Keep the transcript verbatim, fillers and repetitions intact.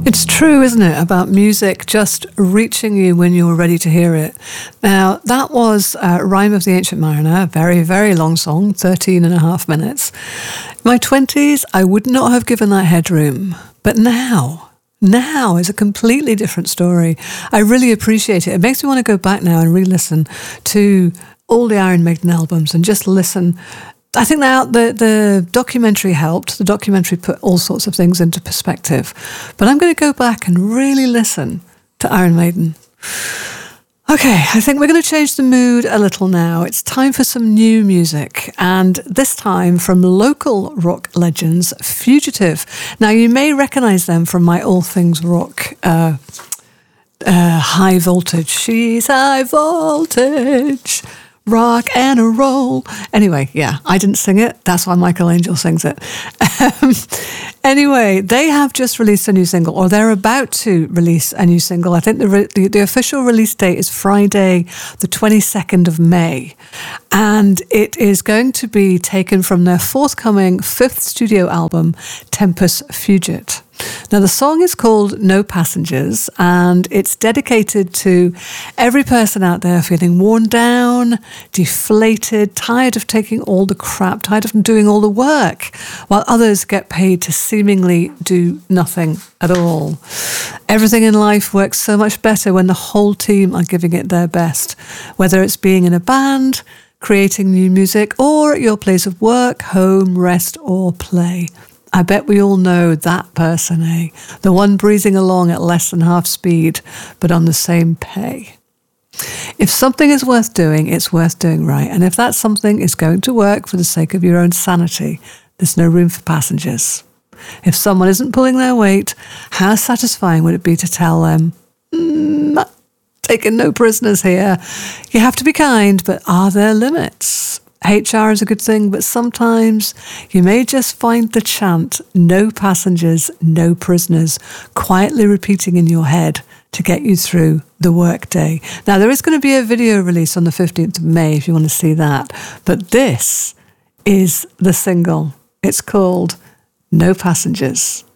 It's true, isn't it, about music just reaching you when you're ready to hear it. Now, that was uh, Rhyme of the Ancient Mariner, a very, very long song, thirteen and a half minutes. In my twenties, I would not have given that headroom. But now, now is a completely different story. I really appreciate it. It makes me want to go back now and re-listen to all the Iron Maiden albums and just listen. I think that the, the documentary helped. The documentary put all sorts of things into perspective. But I'm going to go back and really listen to Iron Maiden. Okay, I think we're going to change the mood a little now. It's time for some new music, and this time from local rock legends, Fugitive. Now, you may recognise them from my All Things Rock uh, uh, High Voltage. She's high voltage. Rock and a roll. Anyway, yeah, I didn't sing it. That's why Michael Angel sings it. Um, anyway, they have just released a new single, or they're about to release a new single. I think the, re- the the official release date is Friday, the twenty-second of May. And it is going to be taken from their forthcoming fifth studio album, Tempus Fugit. Now, the song is called No Passengers, and it's dedicated to every person out there feeling worn down, deflated, tired of taking all the crap, tired of doing all the work, while others get paid to seemingly do nothing at all. Everything in life works so much better when the whole team are giving it their best, whether it's being in a band, creating new music, or at your place of work, home, rest, or play. I bet we all know that person, eh? The one breezing along at less than half speed, but on the same pay. If something is worth doing, it's worth doing right. And if that something is going to work for the sake of your own sanity, there's no room for passengers. If someone isn't pulling their weight, how satisfying would it be to tell them, mm, taking no prisoners here. You have to be kind, but are there limits? H R is a good thing, but sometimes you may just find the chant, no passengers, no prisoners, quietly repeating in your head to get you through the workday. Now, there is going to be a video release on the fifteenth of May if you want to see that, but this is the single. It's called No Passengers.